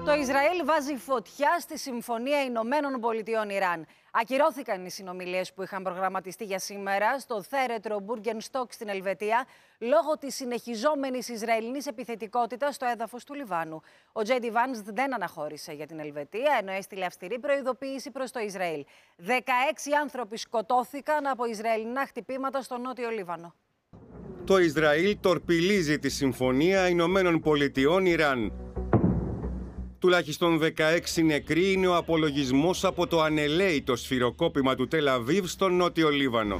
Το Ισραήλ βάζει φωτιά στη Συμφωνία Ηνωμένων Πολιτειών-Ιράν. Ακυρώθηκαν οι συνομιλίες που είχαν προγραμματιστεί για σήμερα στο θέρετρο Μπούργενστοκ στην Ελβετία λόγω της συνεχιζόμενης Ισραηλινής επιθετικότητας στο έδαφος του Λιβάνου. Ο Τζέιντι Βάνς δεν αναχώρησε για την Ελβετία, ενώ έστειλε αυστηρή προειδοποίηση προς το Ισραήλ. 16 άνθρωποι σκοτώθηκαν από Ισραηλινά χτυπήματα στο νότιο Λίβανο. Το Ισραήλ τορπιλίζει τη Συμφωνία Ηνωμένων Πολιτειών-Ιράν. Τουλάχιστον 16 νεκροί είναι ο απολογισμός από το ανελαίητο σφυροκόπημα του Τελ Αβίβ στο νότιο Λίβανο.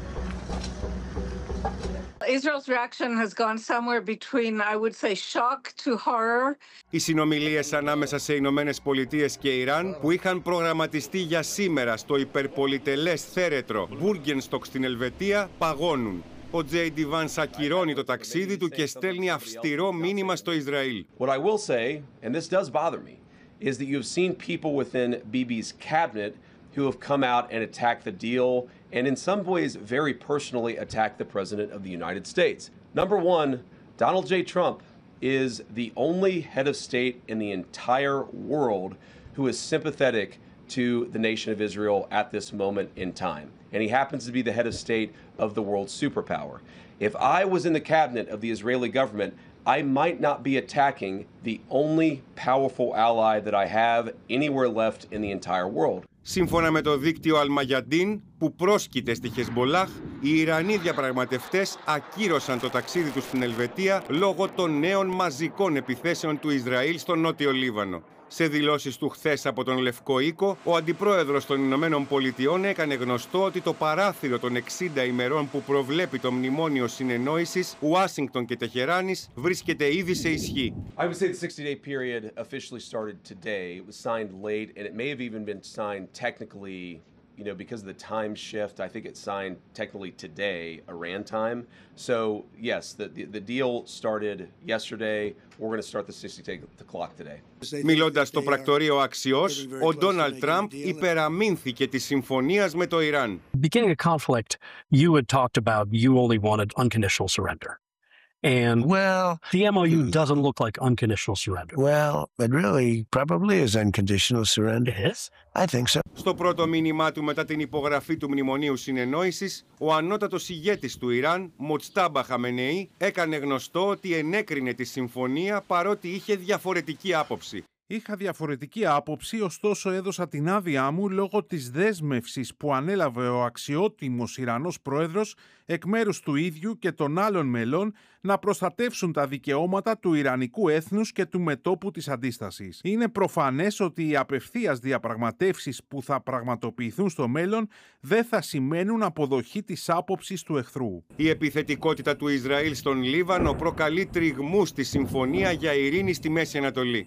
Israel's reaction has gone somewhere between, I would say, shock to horror. Οι συνομιλίες ανάμεσα σε Ηνωμένες Πολιτείες και Ιράν που είχαν προγραμματιστεί για σήμερα στο υπερπολιτελές θέρετρο Μπούργενστοκ στην Ελβετία παγώνουν. Ο Τζέιντι Βάνς ακυρώνει το ταξίδι του και στέλνει αυστηρό μήνυμα στο Ισραήλ. What I will say, and this does bother me, is that you've seen people within Bibi's cabinet who have come out and attacked the deal and in some ways very personally attacked the President of the United States. Number one, Donald J. Trump is the only head of state in the entire world who is sympathetic to the nation of Israel at this moment in time. And he happens to be the head of state of the world's superpower. If I was in the cabinet of the Israeli government, I might not be attacking the only powerful ally that I have anywhere left in the entire world. Σύμφωνα με το δίκτυο Αλμαγιαντίν, που πρόσκειται στη Χεσμπολάχ, οι Ιρανοί διαπραγματευτές ακύρωσαν το ταξίδι τους στην Ελβετία λόγω των νέων μαζικών επιθέσεων του Ισραήλ στο νότιο Λίβανο. Σε δηλώσεις του χθες από τον Λευκό Οίκο, ο αντιπρόεδρος των Ηνωμένων Πολιτειών έκανε γνωστό ότι το παράθυρο των 60 ημερών που προβλέπει το μνημόνιο συνεννόησης Ουάσιγκτον και Τεχεράνης βρίσκεται ήδη σε ισχύ. I would say the 60-day period officially started today. It was signed late and it may have even been signed technically, you know, because of the time shift. I think it's signed technically today, Iran time. So, yes, the deal started yesterday. We're going to start the 60-day clock today. Μιλώντας στο πρακτορείο Αξιός, ο Ντόναλντ Τραμπ υπεραμείνθηκε της συμφωνίας με το Ιράν. Beginning a conflict, you had talked about you only wanted unconditional surrender. And the MOU doesn't look like unconditional surrender. Well, it really probably is unconditional surrender. It is? I think so. Στο πρώτο μήνυμά του μετά την υπογραφή του Μνημονίου Συνεννόησης, ο ανώτατος ηγέτης του Ιράν, Μοτστάμπα Χαμενεή, έκανε γνωστό ότι ενέκρινε τη συμφωνία παρότι είχε διαφορετική άποψη. Είχα διαφορετική άποψη, ωστόσο έδωσα την άδειά μου λόγω της δέσμευσης που ανέλαβε ο αξιότιμος Ιρανός πρόεδρος εκ μέρους του ίδιου και των άλλων μελών να προστατεύσουν τα δικαιώματα του Ιρανικού έθνους και του μετώπου της αντίστασης. Είναι προφανές ότι οι απευθείας διαπραγματεύσεις που θα πραγματοποιηθούν στο μέλλον δεν θα σημαίνουν αποδοχή της άποψης του εχθρού. Η επιθετικότητα του Ισραήλ στον Λίβανο προκαλεί τριγμούς στη συμφωνία για ειρήνη στη Μέση Ανατολή.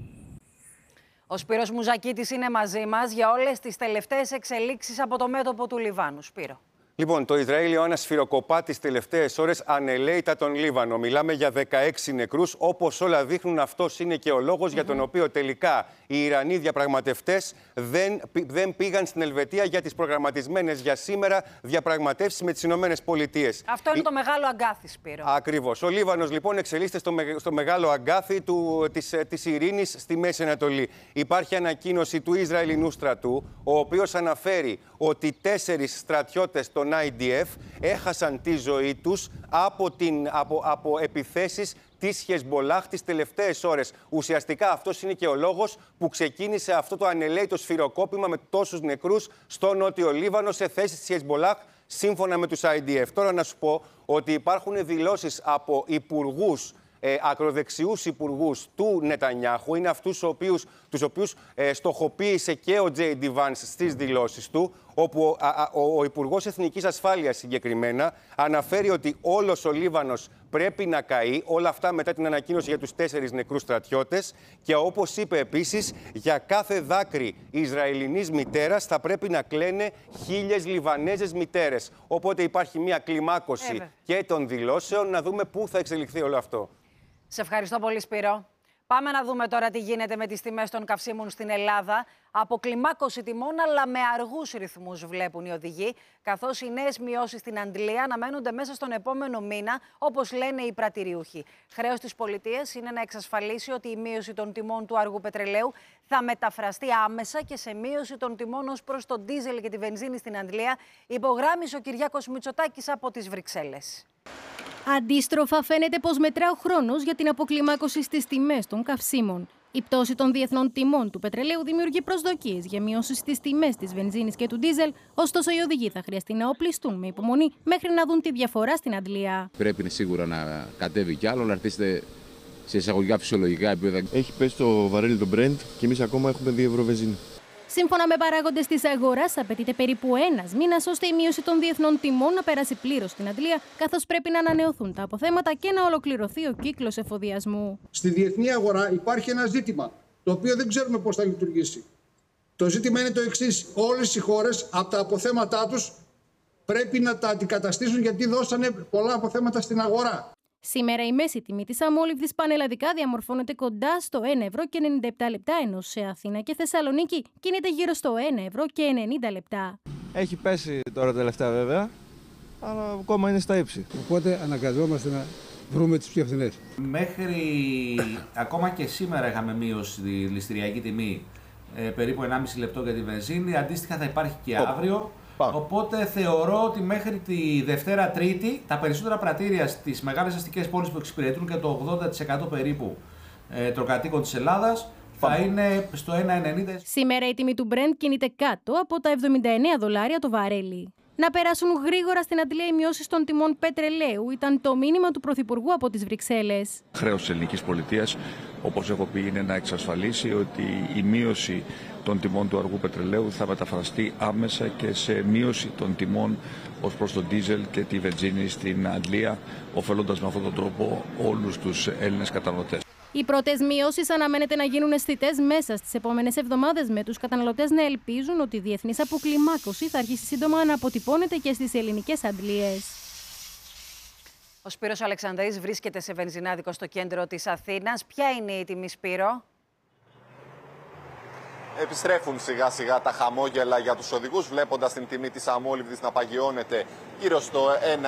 Ο Σπύρος Μουζακίτης είναι μαζί μας για όλες τις τελευταίες εξελίξεις από το μέτωπο του Λιβάνου. Σπύρο. Λοιπόν, το Ισραήλ Ιωάννα σφυροκοπά τις τελευταίες ώρες ανελαίητα τον Λίβανο. Μιλάμε για 16 νεκρούς. Όπως όλα δείχνουν, αυτός είναι και ο λόγος για τον οποίο τελικά οι Ιρανοί διαπραγματευτές δεν πήγαν στην Ελβετία για τις προγραμματισμένες για σήμερα διαπραγματεύσεις με τις Ηνωμένες Πολιτείες. Αυτό είναι το μεγάλο αγκάθι, Σπύρο. Ακριβώς. Ο Λίβανος λοιπόν εξελίσσεται στο μεγάλο αγκάθι της ειρήνης στη Μέση Ανατολή. Υπάρχει ανακοίνωση του Ισραηλινού στρατού, ο οποίος αναφέρει ότι 4 στρατιώτες των IDF έχασαν τη ζωή τους από επιθέσεις της Χεσμπολάχ τις τελευταίες ώρες. Ουσιαστικά αυτός είναι και ο λόγος που ξεκίνησε αυτό το ανελαίητο σφυροκόπημα με τόσους νεκρούς στο νότιο Λίβανο σε θέσεις της Χεσμπολάχ σύμφωνα με τους IDF. Τώρα να σου πω ότι υπάρχουν δηλώσεις από υπουργούς, ακροδεξιούς υπουργούς του Νετανιάχου, είναι αυτούς τους οποίους στοχοποίησε και ο Τζέιντι Βάνς στις δηλώσεις του, όπου ο Υπουργός Εθνικής Ασφάλειας συγκεκριμένα αναφέρει ότι όλος ο Λίβανος πρέπει να καεί, όλα αυτά μετά την ανακοίνωση για τους 4 νεκρούς στρατιώτες, και όπως είπε επίσης, για κάθε δάκρυ Ισραηλινής μητέρας θα πρέπει να κλαίνε 1000 Λιβανέζες μητέρες. Οπότε υπάρχει μια κλιμάκωση και των δηλώσεων, να δούμε πού θα εξελιχθεί όλο αυτό. Σε ευχαριστώ πολύ, Σπύρο. Πάμε να δούμε τώρα τι γίνεται με τις τιμές των καυσίμων στην Ελλάδα. Αποκλιμάκωση τιμών, αλλά με αργούς ρυθμούς βλέπουν οι οδηγοί, καθώς οι νέες μειώσεις στην Αντλία αναμένονται μέσα στον επόμενο μήνα, όπως λένε οι πρατηριούχοι. Χρέος της πολιτείας είναι να εξασφαλίσει ότι η μείωση των τιμών του αργού πετρελαίου θα μεταφραστεί άμεσα και σε μείωση των τιμών ως προς τον ντίζελ και τη βενζίνη στην Αντλία, υπογράμμισε ο Κυριάκος Μητσοτάκης από τις Βρυξέλλες. Αντίστροφα, φαίνεται πως μετρά ο χρόνος για την αποκλιμάκωση στις τιμές των καυσίμων. Η πτώση των διεθνών τιμών του πετρελαίου δημιουργεί προσδοκίες για μειώσεις στις τιμές της βενζίνης και του ντίζελ, ωστόσο οι οδηγοί θα χρειαστεί να οπλιστούν με υπομονή μέχρι να δουν τη διαφορά στην Αντλία. Πρέπει σίγουρα να κατέβει κι άλλο, να έρθει σε εισαγωγικά φυσιολογικά επίπεδα. Έχει πέσει το βαρέλι το Brent και εμείς ακόμα έχουμε 2 ευρώ βενζίνη. Σύμφωνα με παράγοντες της αγοράς, απαιτείται περίπου ένας μήνας ώστε η μείωση των διεθνών τιμών να περάσει πλήρως στην Αντλία, καθώς πρέπει να ανανεωθούν τα αποθέματα και να ολοκληρωθεί ο κύκλος εφοδιασμού. Στη διεθνή αγορά υπάρχει ένα ζήτημα, το οποίο δεν ξέρουμε πώς θα λειτουργήσει. Το ζήτημα είναι το εξής: όλες οι χώρες από τα αποθέματά τους πρέπει να τα αντικαταστήσουν, γιατί δώσανε πολλά αποθέματα στην αγορά. Σήμερα η μέση τιμή της αμόλυβδης πανελλαδικά διαμορφώνεται κοντά στο 1 ευρώ και 97 λεπτά, ενώ σε Αθήνα και Θεσσαλονίκη κινείται γύρω στο 1 ευρώ και 90 λεπτά. Έχει πέσει τώρα τελευταία βέβαια, αλλά ακόμα είναι στα ύψη. Οπότε αναγκαζόμαστε να βρούμε τις πιο φθηνές. Μέχρι ακόμα και σήμερα είχαμε μείωση στη ληστηριακή τιμή περίπου 1,5 λεπτό για τη βενζίνη, αντίστοιχα θα υπάρχει και αύριο. Οπότε θεωρώ ότι μέχρι τη Δευτέρα Τρίτη τα περισσότερα πρατήρια στις μεγάλες αστικές πόλεις που εξυπηρετούν και το 80% περίπου των κατοίκων της Ελλάδας θα είναι στο 1,90. Σήμερα η τιμή του Brent κινείται κάτω από τα $79 το βαρέλι. Να περάσουν γρήγορα στην Αντλία οι μειώσεις των τιμών πετρελαίου ήταν το μήνυμα του Πρωθυπουργού από τις Βρυξέλλες. Χρέος της ελληνικής πολιτείας, όπως έχω πει, είναι να εξασφαλίσει ότι η μείωση των τιμών του αργού πετρελαίου θα μεταφραστεί άμεσα και σε μείωση των τιμών ως προς τον ντίζελ και τη βενζίνη στην Αντλία, ωφελώντας με αυτόν τον τρόπο όλους τους Έλληνες καταναλωτές. Οι πρώτες μειώσεις αναμένεται να γίνουν αισθητές μέσα στις επόμενες εβδομάδες, με τους καταναλωτές να ελπίζουν ότι η διεθνής αποκλιμάκωση θα αρχίσει σύντομα να αποτυπώνεται και στις ελληνικές αντλίες. Ο Σπύρος Αλεξανδρής βρίσκεται σε βενζινάδικο στο κέντρο της Αθήνας. Ποια είναι η τιμή, Σπύρο? Επιστρέφουν σιγά σιγά τα χαμόγελα για τους οδηγούς, βλέποντας την τιμή της αμόλυβδης να παγιώνεται γύρω στο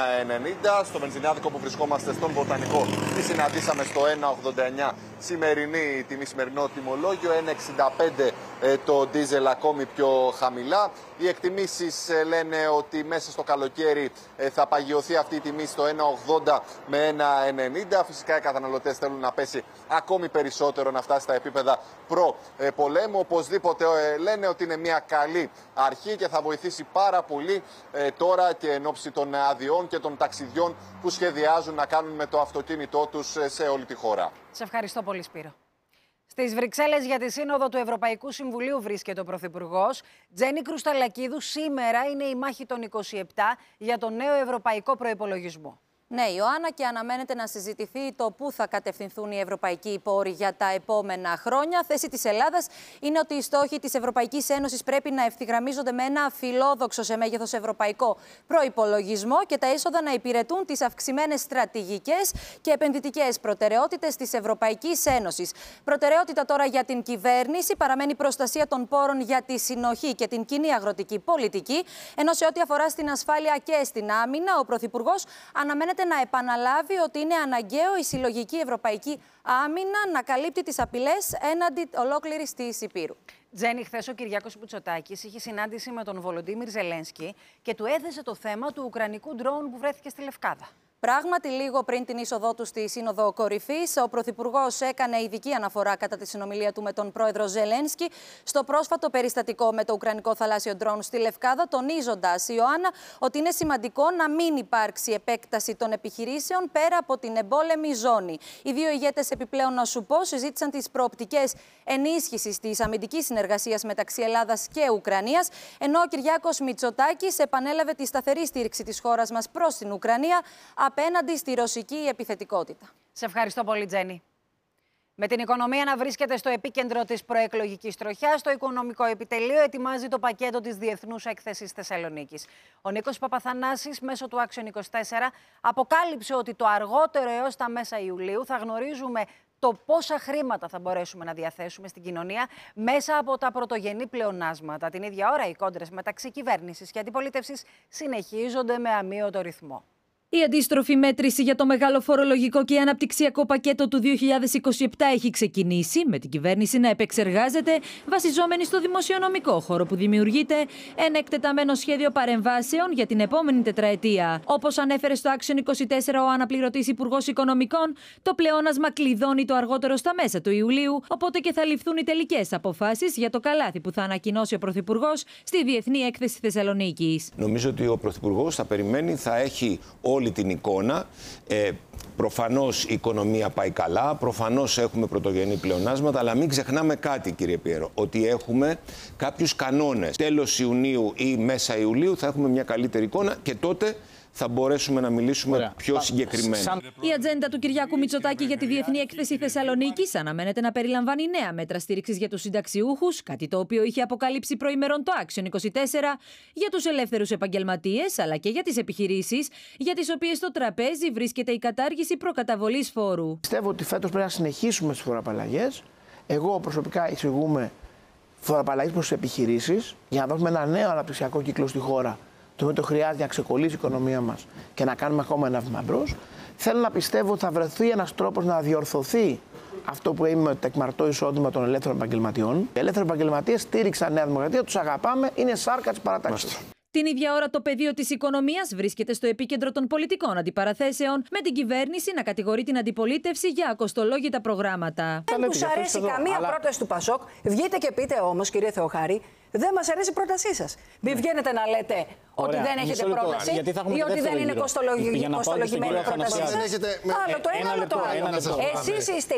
1,90. Στο βενζινάδικο που βρισκόμαστε στον Βοτανικό τη συναντήσαμε στο 1,89 σημερινή τιμή, σημερινό τιμολόγιο, 1,65 το ντίζελ ακόμη πιο χαμηλά. Οι εκτιμήσεις λένε ότι μέσα στο καλοκαίρι θα παγιωθεί αυτή η τιμή στο 1,80 με 1,90. Φυσικά οι καταναλωτές θέλουν να πέσει ακόμη περισσότερο, να φτάσει στα επίπεδα προ-πολέμου. Οπωσδήποτε λένε ότι είναι μια καλή αρχή και θα βοηθήσει πάρα πολύ τώρα και εν ώψη των αδειών και των ταξιδιών που σχεδιάζουν να κάνουν με το αυτοκίνητό τους σε όλη τη χώρα. Σε ευχαριστώ πολύ, Σπύρο. Στις Βρυξέλλες για τη Σύνοδο του Ευρωπαϊκού Συμβουλίου βρίσκεται ο Πρωθυπουργός. Τζένι Κρουσταλακίδου, σήμερα είναι η μάχη των 27 για τον νέο ευρωπαϊκό προϋπολογισμό. Ναι, Ιωάννα, και αναμένεται να συζητηθεί το πού θα κατευθυνθούν οι ευρωπαϊκοί πόροι για τα επόμενα χρόνια. Θέση της Ελλάδας είναι ότι οι στόχοι της Ευρωπαϊκής Ένωσης πρέπει να ευθυγραμμίζονται με ένα φιλόδοξο σε μέγεθος ευρωπαϊκό προϋπολογισμό και τα έσοδα να υπηρετούν τις αυξημένες στρατηγικές και επενδυτικές προτεραιότητες της Ευρωπαϊκής Ένωσης. Προτεραιότητα τώρα για την κυβέρνηση παραμένει η προστασία των πόρων για τη συνοχή και την κοινή αγροτική πολιτική, ενώ σε ό,τι αφορά στην ασφάλεια και στην άμυνα, ο Πρωθυπουργός αναμένεται να επαναλάβει ότι είναι αναγκαίο η συλλογική ευρωπαϊκή άμυνα να καλύπτει τις απειλές έναντι ολόκληρης της Υπήρου. Τζένι, χθες ο Κυριάκος Μητσοτάκης είχε συνάντηση με τον Βολοντίμιρ Ζελένσκι και του έθεσε το θέμα του ουκρανικού ντρόουν που βρέθηκε στη Λευκάδα. Πράγματι, λίγο πριν την είσοδό του στη Σύνοδο Κορυφής, ο Πρωθυπουργός έκανε ειδική αναφορά κατά τη συνομιλία του με τον πρόεδρο Ζελένσκι στο πρόσφατο περιστατικό με το ουκρανικό θαλάσσιο ντρόουν στη Λευκάδα, τονίζοντας, Ιωάννα, ότι είναι σημαντικό να μην υπάρξει επέκταση των επιχειρήσεων πέρα από την εμπόλεμη ζώνη. Οι δύο ηγέτες, επιπλέον, να σου πω, συζήτησαν τις προοπτικές ενίσχυσης της αμυντικής συνεργασίας μεταξύ Ελλάδας και Ουκρανίας, ενώ ο Κυριάκος Μητσοτάκης επανέλαβε τη σταθερή στήριξη της χώρας μας προς την Ουκρανία απέναντι στη ρωσική επιθετικότητα. Σε ευχαριστώ πολύ, Τζένι. Με την οικονομία να βρίσκεται στο επίκεντρο της προεκλογικής τροχιάς, το Οικονομικό Επιτελείο ετοιμάζει το πακέτο της Διεθνούς Έκθεσης Θεσσαλονίκης. Ο Νίκος Παπαθανάσης, μέσω του Action 24, αποκάλυψε ότι το αργότερο έως τα μέσα Ιουλίου θα γνωρίζουμε το πόσα χρήματα θα μπορέσουμε να διαθέσουμε στην κοινωνία μέσα από τα πρωτογενή πλεονάσματα. Την ίδια ώρα, οι κόντρες μεταξύ κυβέρνησης και αντιπολίτευσης συνεχίζονται με αμείωτο ρυθμό. Η αντίστροφη μέτρηση για το μεγάλο φορολογικό και αναπτυξιακό πακέτο του 2027 έχει ξεκινήσει, με την κυβέρνηση να επεξεργάζεται, βασιζόμενη στο δημοσιονομικό χώρο που δημιουργείται, ένα εκτεταμένο σχέδιο παρεμβάσεων για την επόμενη τετραετία. Όπως ανέφερε στο Action 24 ο αναπληρωτής Υπουργός Οικονομικών, το πλεόνασμα κλειδώνει το αργότερο στα μέσα του Ιουλίου, οπότε και θα ληφθούν οι τελικές αποφάσεις για το καλάθι που θα ανακοινώσει ο Πρωθυπουργός στη Διεθνή Έκθεση Θεσσαλονίκης. Νομίζω ότι ο Πρωθυπουργός θα περιμένει, θα έχει όλη την εικόνα. Προφανώς η οικονομία πάει καλά, προφανώς έχουμε πρωτογενή πλεονάσματα, αλλά μην ξεχνάμε κάτι, κύριε Πιέρο, ότι έχουμε κάποιους κανόνες. Τέλος Ιουνίου ή μέσα Ιουλίου θα έχουμε μια καλύτερη εικόνα και τότε θα μπορέσουμε να μιλήσουμε πιο συγκεκριμένα. Η ατζέντα του Κυριάκου Μητσοτάκη για τη Διεθνή Έκθεση Θεσσαλονίκης αναμένεται να περιλαμβάνει νέα μέτρα στήριξης για τους συνταξιούχους, κάτι το οποίο είχε αποκαλύψει προημερών το Action 24, για τους ελεύθερους επαγγελματίες, αλλά και για τις επιχειρήσεις, για τις οποίες στο τραπέζι βρίσκεται η κατάργηση προκαταβολής φόρου. Πιστεύω ότι φέτος πρέπει να συνεχίσουμε τις φοροαπαλλαγές. Εγώ προσωπικά εισηγούμε φοροαπαλλαγές προς τις επιχειρήσεις για να δώσουμε ένα νέο αναπτυξιακό κύκλο στη χώρα. Το οποίο χρειάζεται να ξεκολλήσει η οικονομία μας και να κάνουμε ακόμα ένα βήμα μπρος. Θέλω να πιστεύω ότι θα βρεθεί ένας τρόπος να διορθωθεί αυτό που έγινε με το τεκμαρτό εισόδημα των ελεύθερων επαγγελματιών. Οι ελεύθεροι επαγγελματίες στήριξαν Νέα Δημοκρατία, τους αγαπάμε, είναι σάρκα της παρατάξης. Την ίδια ώρα το πεδίο της οικονομίας βρίσκεται στο επίκεντρο των πολιτικών αντιπαραθέσεων, με την κυβέρνηση να κατηγορεί την αντιπολίτευση για ακοστολόγητα προγράμματα. Δεν τους αρέσει καμία πρόταση του Πασόκ. Βγείτε και πείτε όμως, κύριε Θεοχάρη, δεν μας αρέσει η πρότασή σας. Μην βγαίνετε να λέτε ότι δεν έχετε πρόταση ή ότι δεν είναι κοστολογημένη η πρότασή σας. Άλλο το ένα, άλλο το άλλο. Εσείς είστε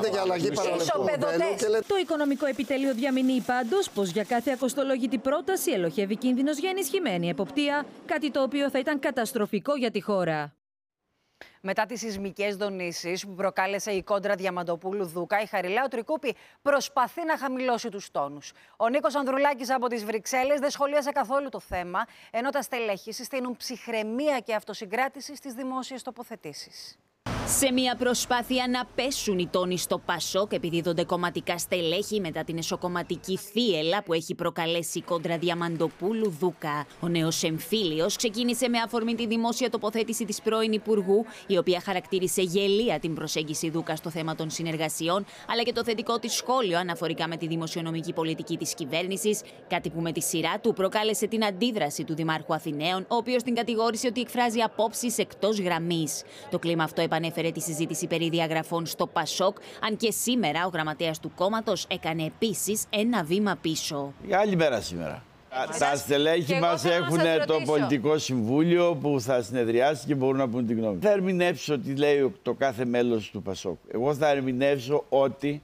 ισοπεδωτές. Το οικονομικό επιτελείο διαμηνύει πάντως πως για κάθε ακοστολόγητη πρόταση ελοχεύει κίνδυνος για ενισχυμένη εποπτεία, κάτι το οποίο θα ήταν καταστροφικό για τη χώρα. Μετά τις σεισμικές δονήσεις που προκάλεσε η κόντρα Διαμαντοπούλου-Δούκα, η Χαριλάου Τρικούπη προσπαθεί να χαμηλώσει τους τόνους. Ο Νίκος Ανδρουλάκης από τις Βρυξέλλες δεν σχολίασε καθόλου το θέμα, ενώ τα στελέχη συστήνουν ψυχραιμία και αυτοσυγκράτηση στις δημόσιες τοποθετήσεις. Σε μια προσπάθεια να πέσουν οι τόνοι στο Πασόκ, επιδίδονται κομματικά στελέχη μετά την εσωκομματική θύελα που έχει προκαλέσει η κόντρα Διαμαντοπούλου-Δούκα. Ο νέος εμφύλιος ξεκίνησε με αφορμή τη δημόσια τοποθέτηση της πρώην Υπουργού, η οποία χαρακτήρισε γελία την προσέγγιση Δούκα στο θέμα των συνεργασιών, αλλά και το θετικό της σχόλιο αναφορικά με τη δημοσιονομική πολιτική της κυβέρνησης, κάτι που με τη σειρά του προκάλεσε την αντίδραση του Δημάρχου Αθηναίων, ο οποίος την κατηγόρησε ότι εκφράζει απόψεις εκτός γραμμής. Το κλίμα αυτό επανέφερε τη συζήτηση περί διαγραφών στο Πασόκ, αν και σήμερα ο γραμματέας του κόμματος έκανε επίσης ένα βήμα πίσω. Άλλη μέρα σήμερα. Τα στελέχη μας έχουν το πολιτικό συμβούλιο που θα συνεδριάσει και μπορούν να πούν την γνώμη. Θα ερμηνεύσω τι λέει το κάθε μέλος του Πασόκ. Εγώ θα ερμηνεύσω ότι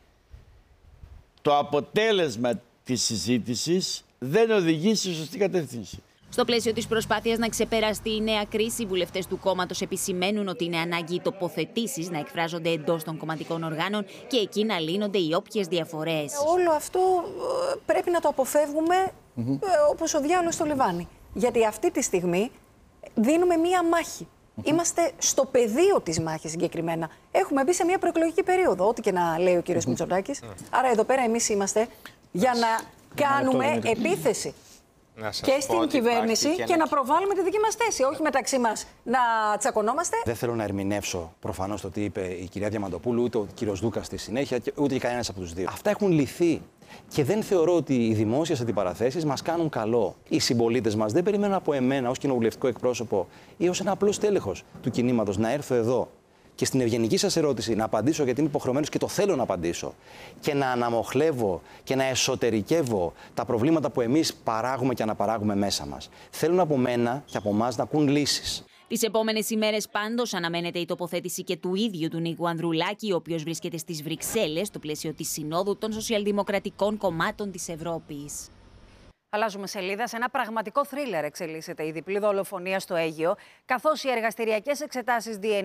το αποτέλεσμα της συζήτησης δεν οδηγεί στη σωστή κατεύθυνση. Στο πλαίσιο της προσπάθειας να ξεπεραστεί η νέα κρίση, οι βουλευτές του κόμματος επισημαίνουν ότι είναι ανάγκη οι τοποθετήσεις να εκφράζονται εντός των κομματικών οργάνων και εκεί να λύνονται οι όποιες διαφορές. Όλο αυτό πρέπει να το αποφεύγουμε όπως ο διάολος στο λιβάνι. Γιατί αυτή τη στιγμή δίνουμε μία μάχη. Είμαστε στο πεδίο της μάχης συγκεκριμένα. Έχουμε μπει σε μία προεκλογική περίοδο, ό,τι και να λέει ο κύριος Μητσοτάκης. Άρα εδώ πέρα εμείς είμαστε για να κάνουμε επίθεση και στην κυβέρνηση και να προβάλλουμε τη δική μας θέση. Όχι μεταξύ μας να τσακωνόμαστε. Δεν θέλω να ερμηνεύσω προφανώς το τι είπε η κυρία Διαμαντοπούλου, ούτε ο κύριος Δούκας στη συνέχεια, ούτε και κανένας από τους δύο. Αυτά έχουν λυθεί. Και δεν θεωρώ ότι οι δημόσιες αντιπαραθέσεις μας κάνουν καλό. Οι συμπολίτες μας δεν περιμένουν από εμένα ως κοινοβουλευτικό εκπρόσωπο ή ως ένα απλό στέλεχος του κινήματος να έρθω εδώ και στην ευγενική σας ερώτηση να απαντήσω, γιατί είμαι υποχρεωμένος και το θέλω να απαντήσω, και να αναμοχλεύω και να εσωτερικεύω τα προβλήματα που εμείς παράγουμε και αναπαράγουμε μέσα μας. Θέλουν από μένα και από εμάς να ακούν λύσεις. Τις επόμενες ημέρες πάντως αναμένεται η τοποθέτηση και του ίδιου του Νίκου Ανδρουλάκη, ο οποίος βρίσκεται στις Βρυξέλλες στο πλαίσιο της Συνόδου των Σοσιαλδημοκρατικών Κομμάτων της Ευρώπης. Αλλάζουμε σελίδα. Σε ένα πραγματικό θρίλερ εξελίσσεται η διπλή δολοφονία στο Αίγυο, καθώς οι εργαστηριακές εξετάσεις DNA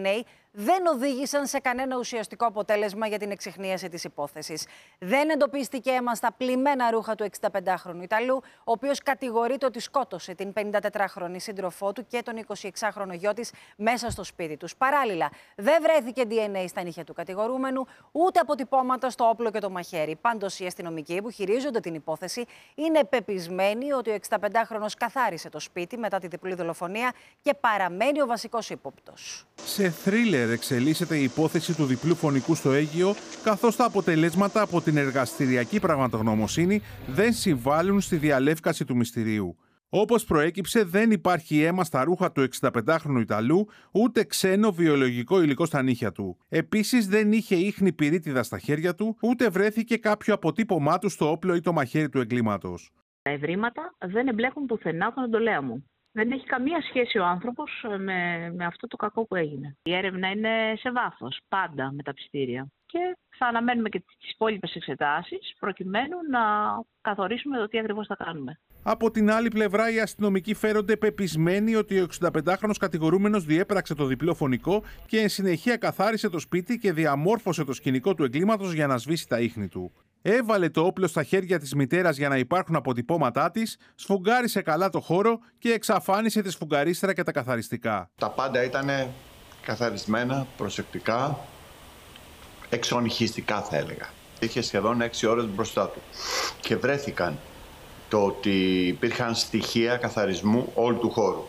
δεν οδήγησαν σε κανένα ουσιαστικό αποτέλεσμα για την εξιχνίαση της υπόθεσης. Δεν εντοπίστηκε αίμα στα πλημμένα ρούχα του 65χρονου Ιταλού, ο οποίος κατηγορείται ότι σκότωσε την 54χρονη σύντροφό του και τον 26χρονο γιο της μέσα στο σπίτι τους. Παράλληλα, δεν βρέθηκε DNA στα νύχια του κατηγορούμενου, ούτε αποτυπώματα στο όπλο και το μαχαίρι. Πάντως, οι αστυνομικοί που χειρίζονται την υπόθεση είναι πεπισμένοι ότι ο 65χρονος καθάρισε το σπίτι μετά τη διπλή δολοφονία και παραμένει ο βασικός ύποπτος. Σε θρίλερ εξελίσσεται η υπόθεση του διπλού φωνικού στο Αίγυο, καθώς τα αποτελέσματα από την εργαστηριακή πραγματογνωμοσύνη δεν συμβάλλουν στη διαλεύκαση του μυστηρίου. Όπως προέκυψε, δεν υπάρχει αίμα στα ρούχα του 65χρονου Ιταλού, ούτε ξένο βιολογικό υλικό στα νύχια του. Επίσης, δεν είχε ίχνη πυρίτιδα στα χέρια του, ούτε βρέθηκε κάποιο αποτύπωμά του στο όπλο ή το μαχαίρι του εγκλήματος. Τα ευρήματα δεν εμπλέκουν πουθενά τον εντολέα μου. Δεν έχει καμία σχέση ο άνθρωπος με αυτό το κακό που έγινε. Η έρευνα είναι σε βάθος, πάντα με τα πιστήρια. Και θα αναμένουμε και τις υπόλοιπες εξετάσεις, προκειμένου να καθορίσουμε το τι ακριβώς θα κάνουμε. Από την άλλη πλευρά, οι αστυνομικοί φέρονται πεπισμένοι ότι ο 65χρονος κατηγορούμενος διέπραξε το διπλό φωνικό και εν συνεχεία καθάρισε το σπίτι και διαμόρφωσε το σκηνικό του εγκλήματος για να σβήσει τα ίχνη του. Έβαλε το όπλο στα χέρια της μητέρας για να υπάρχουν αποτυπώματά της, σφουγγάρισε καλά το χώρο και εξαφάνισε τη σφουγγαρίστρα και τα καθαριστικά. Τα πάντα ήταν καθαρισμένα, προσεκτικά, εξονυχιστικά θα έλεγα. Είχε σχεδόν 6 ώρες μπροστά του και βρέθηκαν το ότι υπήρχαν στοιχεία καθαρισμού όλου του χώρου.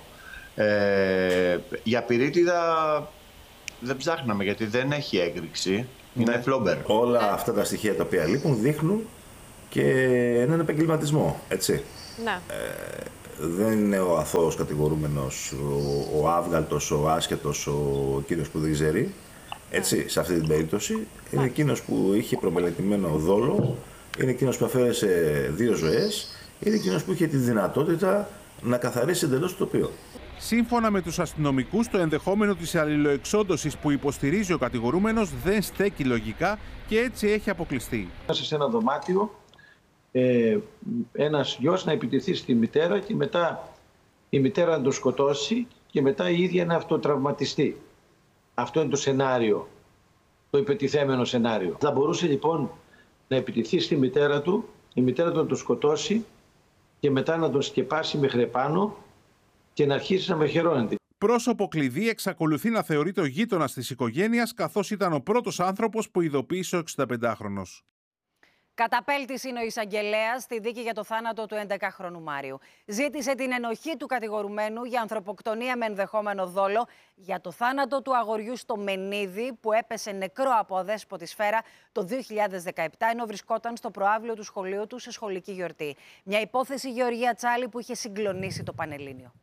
Για πυρίτιδα δεν ψάχναμε γιατί δεν έχει έκρηξη. Είναι φλόμπερ. Όλα αυτά τα στοιχεία τα οποία λείπουν δείχνουν και έναν επαγγελματισμό, έτσι. Ναι. Δεν είναι ο αθώος κατηγορούμενος, ο άβγαλτος, ο άσχετος, ο κύριος που δεν ξέρει. Έτσι, σε αυτή την περίπτωση είναι εκείνος που είχε προμελετημένο δόλο, είναι εκείνος που αφαίρεσε 2 ζωές, είναι εκείνος που είχε τη δυνατότητα να καθαρίσει εντελώς το τοπίο. Σύμφωνα με τους αστυνομικούς, το ενδεχόμενο της αλληλοεξόντωσης που υποστηρίζει ο κατηγορούμενος δεν στέκει λογικά και έτσι έχει αποκλειστεί. Μέσα σε ένα δωμάτιο, ένας γιος να επιτεθεί στη μητέρα και μετά η μητέρα να το σκοτώσει και μετά η ίδια να αυτοτραυματιστεί. Αυτό είναι το σενάριο, το υπετιθέμενο σενάριο. Θα μπορούσε λοιπόν να επιτεθεί στη μητέρα του, η μητέρα του να το σκοτώσει και μετά να τον σκεπάσει μέχρι επάνω και να αρχίσει να μεχαιρώνεται. Πρόσωπο κλειδί εξακολουθεί να θεωρείται ο γείτονας της οικογένειας, καθώς ήταν ο πρώτος άνθρωπος που ειδοποίησε ο 65χρονος. Καταπέλτης είναι ο εισαγγελέας στη δίκη για το θάνατο του 11χρονου Μάριου. Ζήτησε την ενοχή του κατηγορουμένου για ανθρωποκτονία με ενδεχόμενο δόλο για το θάνατο του αγοριού στο Μενίδη που έπεσε νεκρό από αδέσποτη σφαίρα το 2017 ενώ βρισκόταν στο προαύλιο του σχολείου του σε σχολική γιορτή. Μια υπόθεση, Γεωργία Τσάλη, που είχε συγκλονίσει το Πανελλήνιο.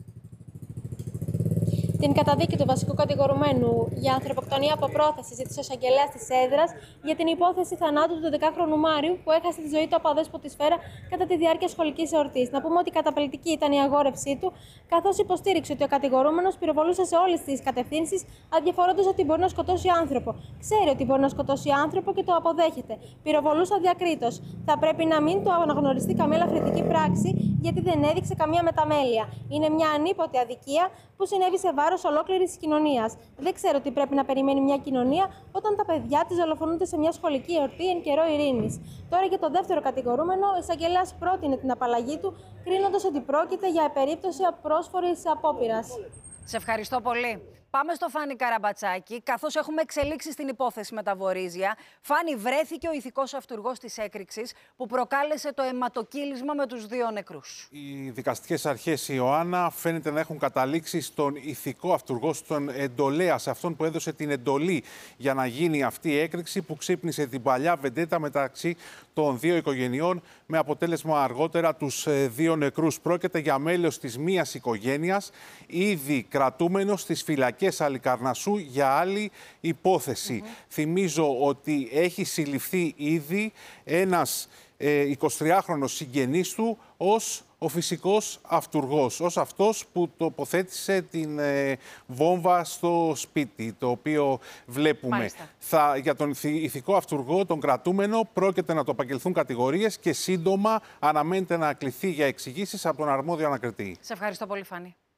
Την καταδίκη του βασικού κατηγορουμένου για ανθρωποκτονία από πρόθεση ζήτησε ο εισαγγελέας της έδρας για την υπόθεση θανάτου του 10χρονου Μάριου που έχασε τη ζωή του από αδέσποτη σφαίρα κατά τη διάρκεια σχολικής εορτής. Να πούμε ότι καταπληκτική ήταν η αγόρευσή του, καθώς υποστήριξε ότι ο κατηγορούμενος πυροβολούσε σε όλες τις κατευθύνσεις, αδιαφορώντας ότι μπορεί να σκοτώσει άνθρωπο. Ξέρει ότι μπορεί να σκοτώσει άνθρωπο και το αποδέχεται. Πυροβολούσε αδιακρίτως. Θα πρέπει να μην του αναγνωριστεί καμία ελαφρυντική πράξη, γιατί δεν έδειξε καμία μεταμέλεια. Είναι μια ανίποτη αδικία που συνέβη σε βάρος ολόκληρης κοινωνίας. Δεν ξέρω τι πρέπει να περιμένει μια κοινωνία όταν τα παιδιά της δολοφονούνται σε μια σχολική εορτή εν καιρό ειρήνης. Τώρα για το δεύτερο κατηγορούμενο, ο εισαγγελέας πρότεινε την απαλλαγή του, κρίνοντας ότι πρόκειται για περίπτωση απρόσφορης απόπειρας. Σε ευχαριστώ πολύ. Πάμε στο Φάνη Καραμπατσάκη. Καθώς έχουμε εξελίξει στην υπόθεση με τα βορίζια, Φάνη, βρέθηκε ο ηθικός αυτουργός της έκρηξης που προκάλεσε το αιματοκύλισμα με τους 2 νεκρούς. Οι δικαστικές αρχές, Ιωάννα, φαίνεται να έχουν καταλήξει στον ηθικό αυτουργό, στον εντολέα, σε αυτόν που έδωσε την εντολή για να γίνει αυτή η έκρηξη που ξύπνησε την παλιά βεντέτα μεταξύ των 2 οικογενειών, με αποτέλεσμα αργότερα τους 2 νεκρούς. Πρόκειται για μέλος της μίας οικογένειας, ήδη κρατούμενος στις φυλακές Αλικαρνασσού για άλλη υπόθεση. Θυμίζω ότι έχει συλληφθεί ήδη ένας 23χρονος συγγενής του ως ο φυσικός αυτουργός, ως αυτός που τοποθέτησε την βόμβα στο σπίτι, το οποίο βλέπουμε. Για τον ηθικό αυτουργό, τον κρατούμενο, πρόκειται να του απαγγελθούν κατηγορίες και σύντομα αναμένεται να κληθεί για εξηγήσεις από τον αρμόδιο ανακριτή. Σε ευχαριστώ πολύ, Φάνη.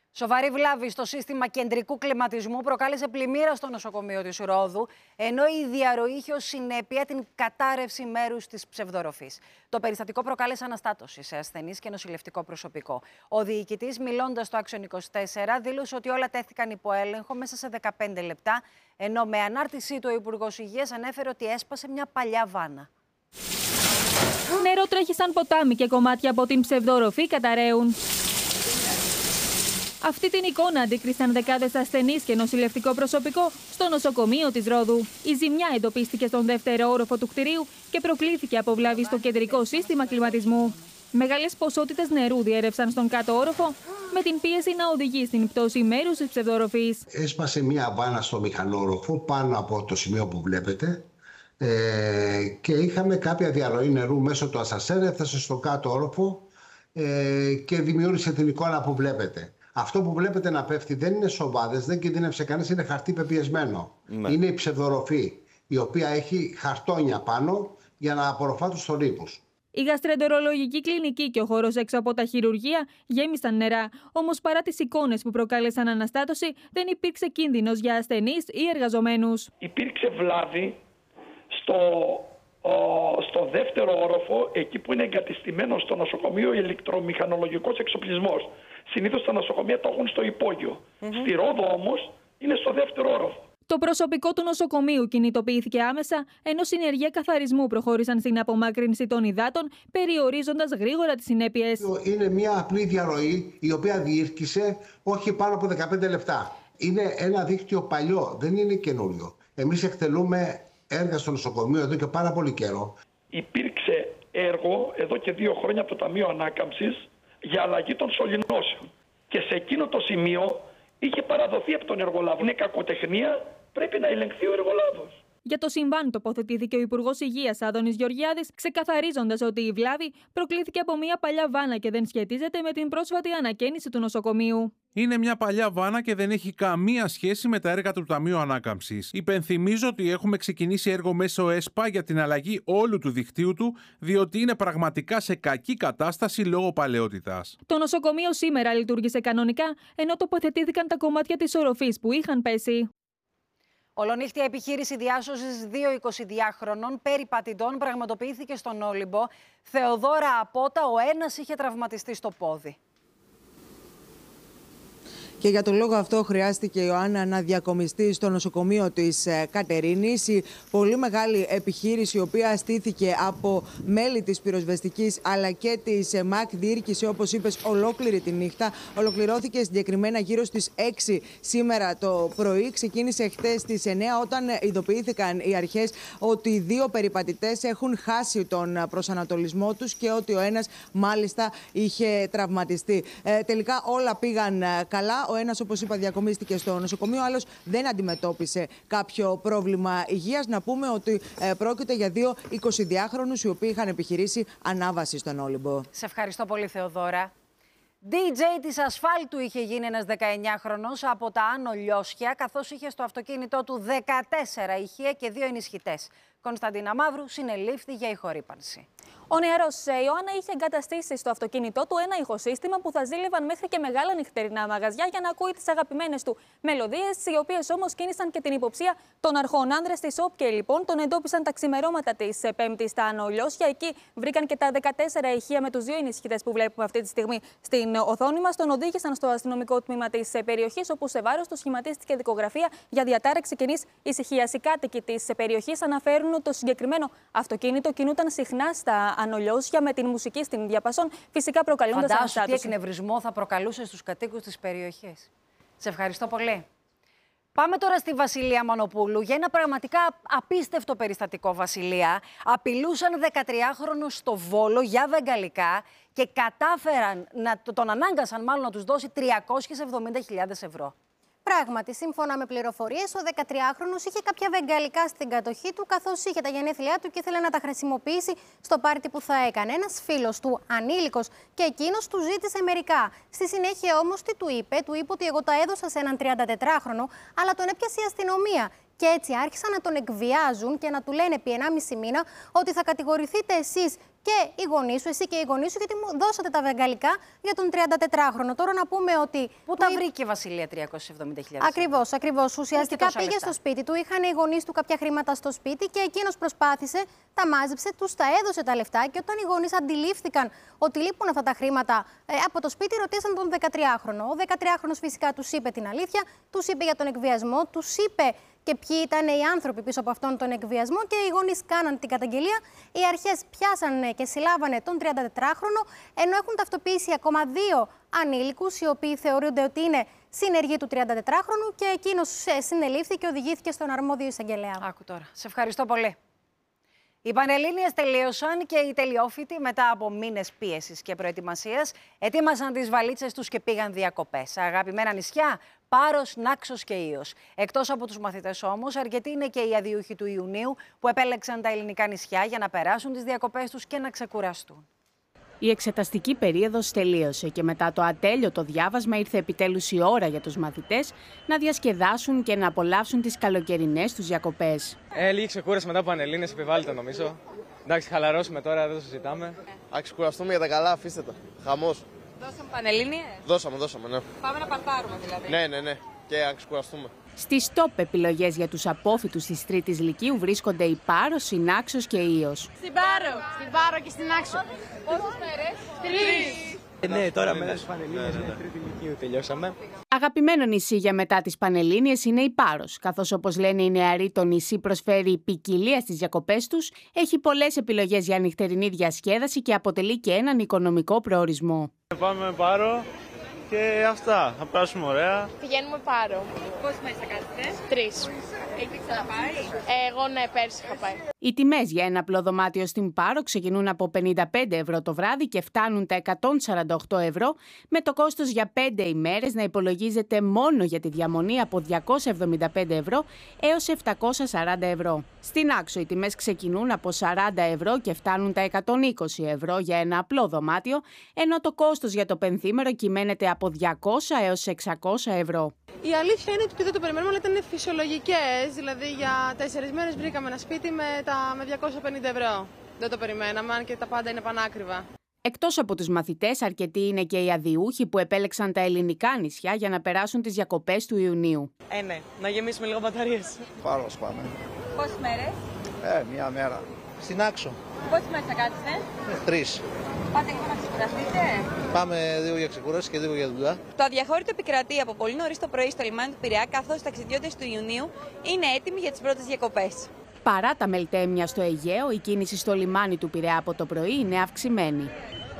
Σοβαρή βλάβη στο σύστημα κεντρικού κλιματισμού προκάλεσε πλημμύρα στο νοσοκομείο της Ρόδου, ενώ η διαρροή είχε ως συνέπεια την κατάρρευση μέρους της ψευδορροφής. Το περιστατικό προκάλεσε αναστάτωση σε ασθενείς και νοσηλευτικό προσωπικό. Ο διοικητής, μιλώντας στο Action 24, δήλωσε ότι όλα τέθηκαν υπό έλεγχο μέσα σε 15 λεπτά, ενώ με ανάρτησή του ο Υπουργός Υγείας ανέφερε ότι έσπασε μια παλιά βάνα. Νερό τρέχει σαν ποτάμι και κομμάτια από την ψευδορροφή καταραίουν. Αυτή την εικόνα αντίκρισαν δεκάδες ασθενείς και νοσηλευτικό προσωπικό στο νοσοκομείο της Ρόδου. Η ζημιά εντοπίστηκε στον δεύτερο όροφο του κτηρίου και προκλήθηκε από βλάβη στο κεντρικό σύστημα κλιματισμού. Μεγάλες ποσότητες νερού διέρευσαν στον κάτω όροφο, με την πίεση να οδηγεί στην πτώση μέρους της ψευδορροφής. Έσπασε μία βάνα στο μηχανόροφο πάνω από το σημείο που βλέπετε και είχαμε κάποια διαρροή νερού μέσω του ασανσέρ, έφτασε στο κάτω όροφο και δημιούργησε την εικόνα που βλέπετε. Αυτό που βλέπετε να πέφτει δεν είναι σοβάδες, δεν κινδύνευσε κανείς, είναι χαρτί πεπιεσμένο. Ναι. Είναι η ψευδορροφή, η οποία έχει χαρτόνια πάνω για να απορροφά τους θορύβους. Η γαστρεντερολογική κλινική και ο χώρος έξω από τα χειρουργεία γέμισαν νερά. Όμως παρά τις εικόνες που προκάλεσαν αναστάτωση, δεν υπήρξε κίνδυνος για ασθενείς ή εργαζομένους. Υπήρξε βλάβη στο δεύτερο όροφο, εκεί που είναι εγκατεστημένο στο νοσοκομείο ηλεκτρομηχανολογικός εξοπλισμός. Συνήθως τα νοσοκομεία το έχουν στο υπόγειο. Στη Ρόδο όμως είναι στο δεύτερο όροφο. Το προσωπικό του νοσοκομείου κινητοποιήθηκε άμεσα, ενώ συνεργεία καθαρισμού προχώρησαν στην απομάκρυνση των υδάτων, περιορίζοντας γρήγορα τις συνέπειες. Είναι μια απλή διαρροή, η οποία διήρκησε όχι πάνω από 15 λεπτά. Είναι ένα δίκτυο παλιό, δεν είναι καινούριο. Εμείς εκτελούμε έργα στο νοσοκομείο εδώ και πάρα πολύ καιρό. Υπήρξε έργο εδώ και 2 χρόνια από το Ταμείο Ανάκαμψης για αλλαγή των σωληνώσεων. Και σε εκείνο το σημείο είχε παραδοθεί από τον εργολάβο. Είναι κακοτεχνία, πρέπει να ελεγχθεί ο εργολάβος. Για το συμβάν τοποθετήθηκε ο Υπουργός Υγείας Άδωνης Γεωργιάδης, ξεκαθαρίζοντας ότι η βλάβη προκλήθηκε από μια παλιά βάνα και δεν σχετίζεται με την πρόσφατη ανακαίνιση του νοσοκομείου. Είναι μια παλιά βάνα και δεν έχει καμία σχέση με τα έργα του Ταμείου Ανάκαμψης. Υπενθυμίζω ότι έχουμε ξεκινήσει έργο μέσω ΕΣΠΑ για την αλλαγή όλου του δικτύου του, διότι είναι πραγματικά σε κακή κατάσταση λόγω παλαιότητας. Το νοσοκομείο σήμερα λειτουργήσε κανονικά, ενώ τοποθετήθηκαν τα κομμάτια της οροφής που είχαν πέσει. Ολονύχτια επιχείρηση διάσωσης 2 22χρονων περιπατητών πραγματοποιήθηκε στον Όλυμπο. Θεοδόρα Απότα, ο ένας είχε τραυματιστεί στο πόδι. Και για τον λόγο αυτό χρειάστηκε η Ιωάννα να διακομιστεί στο νοσοκομείο της Κατερίνης. Η πολύ μεγάλη επιχείρηση, η οποία στήθηκε από μέλη της πυροσβεστικής αλλά και της ΜΑΚ, διήρκησε, όπως είπες, ολόκληρη τη νύχτα. Ολοκληρώθηκε συγκεκριμένα γύρω στις 6 σήμερα το πρωί. Ξεκίνησε χτες στις 9, όταν ειδοποιήθηκαν οι αρχές ότι 2 περιπατητές έχουν χάσει τον προσανατολισμό τους και ότι ο ένας μάλιστα είχε τραυματιστεί. Τελικά όλα πήγαν καλά. Ο ένας, όπως είπα, διακομίστηκε στο νοσοκομείο, ο άλλος δεν αντιμετώπισε κάποιο πρόβλημα υγείας. Να πούμε ότι πρόκειται για 2 22χρονους οι οποίοι είχαν επιχειρήσει ανάβαση στον Όλυμπο. Σε ευχαριστώ πολύ, Θεοδόρα. DJ της ασφάλτου είχε γίνει ένας 19χρονος από τα Άνω Λιώσια, καθώς είχε στο αυτοκίνητό του 14 ηχεία και 2 ενισχυτές. Κωνσταντίνα Μαύρου συνελήφθη για ηχορύπανση. Ο νεαρός Ιωάννα είχε εγκαταστήσει στο αυτοκίνητό του ένα ηχοσύστημα που θα ζήλευαν μέχρι και μεγάλα νυχτερινά μαγαζιά για να ακούει τις αγαπημένες του μελωδίες, οι οποίες όμως κίνησαν και την υποψία των αρχών. Άνδρες της ΟΠΚΕ λοιπόν τον εντόπισαν τα ξημερώματα της Πέμπτης στα Άνω Λιώσια. Εκεί βρήκαν και τα 14 ηχεία με τους 2 ενισχυτές που βλέπουμε αυτή τη στιγμή στην οθόνη μας. Τον οδήγησαν στο αστυνομικό τμήμα της περιοχής, όπου σε βάρος του σχηματίστηκε δικογραφία για διατάραξη κοινής ησυχίας. Οι κάτοικοι της περιοχής αναφέρουν ότι το συγκεκριμένο αυτοκίνητο κινούταν συχνά στα Άνω Λιώσια με την μουσική στην διαπασόν, φυσικά προκαλώντας αναστάτωση. Φαντάσου τι εκνευρισμό θα προκαλούσε στους κατοίκους της περιοχής. Σε ευχαριστώ πολύ. Πάμε τώρα στη Βασιλεία Μανοπούλου για ένα πραγματικά απίστευτο περιστατικό, Βασιλεία. Απειλούσαν 13χρονους στο Βόλο για βεγγαλικά και κατάφεραν τον ανάγκασαν μάλλον να τους δώσει 370.000 ευρώ. Πράγματι, σύμφωνα με πληροφορίες, ο 13χρονος είχε κάποια βεγγαλικά στην κατοχή του, καθώς είχε τα γενέθλιά του και ήθελε να τα χρησιμοποιήσει στο πάρτι που θα έκανε. Ένας φίλος του, ανήλικος, και εκείνος του ζήτησε μερικά. Στη συνέχεια όμως, τι του είπε? Του είπε ότι εγώ τα έδωσα σε έναν 34χρονο, αλλά τον έπιασε η αστυνομία. Και έτσι άρχισαν να τον εκβιάζουν και να του λένε επί 1,5 μήνα ότι θα κατηγορηθείτε εσείς και οι γονείς σου, εσύ και οι γονείς σου, γιατί μου δώσατε τα βεγγαλικά για τον 34χρονο. Τώρα να πούμε ότι. Πού τα βρήκε η Βασιλεία 370.000. Ακριβώς, ακριβώς. Ουσιαστικά πήγε στο σπίτι του, είχαν οι γονείς του κάποια χρήματα στο σπίτι και εκείνος προσπάθησε, τα μάζεψε, τους τα έδωσε τα λεφτά και όταν οι γονείς αντιλήφθηκαν ότι λείπουν αυτά τα χρήματα από το σπίτι, ρωτήσαν τον 13χρονο. Ο 13χρονος φυσικά τους είπε την αλήθεια, τους είπε για τον εκβιασμό, τους είπε και ποιοι ήταν οι άνθρωποι πίσω από αυτόν τον εκβιασμό και οι γονείς κάναν την καταγγελία. Οι αρχές πιάσανε και συλλάβανε τον 34χρονο, ενώ έχουν ταυτοποιήσει ακόμα 2 ανήλικους, οι οποίοι θεωρούνται ότι είναι συνεργοί του 34χρονου και εκείνος συνελήφθη και οδηγήθηκε στον αρμόδιο εισαγγελέα. Άκου τώρα. Σε ευχαριστώ πολύ. Οι Πανελλήνιες τελείωσαν και οι τελειόφοιτοι μετά από μήνες πίεσης και προετοιμασίας ετοίμασαν τις βαλίτσες τους και πήγαν διακοπές. Αγαπημένα νησιά, Πάρος, Νάξος και Ήος. Εκτός από τους μαθητές όμως, αρκετοί είναι και οι αδιούχοι του Ιουνίου που επέλεξαν τα ελληνικά νησιά για να περάσουν τις διακοπές τους και να ξεκουραστούν. Η εξεταστική περίοδος τελείωσε και μετά το ατέλειωτο διάβασμα ήρθε επιτέλους η ώρα για τους μαθητές να διασκεδάσουν και να απολαύσουν τις καλοκαιρινές τους διακοπές. Λίγη ξεκούραση μετά από Πανελλήνιες επιβάλλεται νομίζω. Εντάξει, χαλαρώσουμε τώρα, δεν το συζητάμε. Α, ξεκουραστούμε για τα καλά, αφήστε τα. Χαμός. Δώσαμε Πανελλήνιες. Δώσαμε, ναι. Πάμε να παρτάρουμε δηλαδή. Ναι. Και να ξεκουραστούμε. Στις top επιλογές για τους απόφοιτους της 3ης Λυκείου βρίσκονται η Πάρος, η Νάξος και η Ήος. Στην Πάρο και στην Νάξο. Πόσες μέρες? 3. Ναι, τώρα μετά τις Πανελλήνιες είναι 3η Λυκείου, τελειώσαμε. Αγαπημένο νησί για μετά τις Πανελλήνιες είναι η Πάρος, καθώς όπως λένε οι νεαροί το νησί προσφέρει ποικιλία στις διακοπές τους, έχει πολλές επιλογές για νυχτερινή διασκέδαση και αποτελεί και έναν οικονομικό προορισμό. Πάμε Πάρο και αυτά, θα περάσουμε ωραία. Πηγαίνουμε Πάρο. Πόσες μέρες θα κάνετε? 3. Έχετε ξαναπάει? Εγώ ναι, πέρσι είχα πάει. Οι τιμές για ένα απλό δωμάτιο στην Πάρο ξεκινούν από 55 ευρώ το βράδυ και φτάνουν τα 148 ευρώ, με το κόστος για 5 ημέρες να υπολογίζεται μόνο για τη διαμονή από 275 ευρώ έως 740 ευρώ. Στην Άξο οι τιμές ξεκινούν από 40 ευρώ και φτάνουν τα 120 ευρώ για ένα απλό δωμάτιο, ενώ το κόστος για το πενθήμερο κυμαίνεται από 200 έως 600 ευρώ. Η αλήθεια είναι ότι δεν το περιμένουμε, αλλά ήταν φυσιολογικές. Δηλαδή για 4 μέρες βρήκαμε ένα σπίτι με 250 ευρώ. Δεν το περιμέναμε, αν και τα πάντα είναι πανάκριβα. Εκτός από τους μαθητές, αρκετοί είναι και οι αδιούχοι που επέλεξαν τα ελληνικά νησιά για να περάσουν τις διακοπές του Ιουνίου. Ναι, να γεμίσουμε λίγο μπαταρίες. Πάρος πάμε. Πόσες μέρες? Μια μέρα. Στην Άξο. Πόσες μέρες θα κάτσετε? 3. Πάτε και να ξεκουραστείτε? Πάμε 2 για ξεκούραση και 2 για δουλειά. Το αδιαχώρητο επικρατεί από πολύ νωρίς το πρωί στο λιμάνι του Πειραιά, καθώς οι ταξιδιώτες του Ιουνίου είναι έτοιμοι για τις πρώτες διακοπές. Παρά τα μελτέμια στο Αιγαίο, η κίνηση στο λιμάνι του Πειραιά από το πρωί είναι αυξημένη.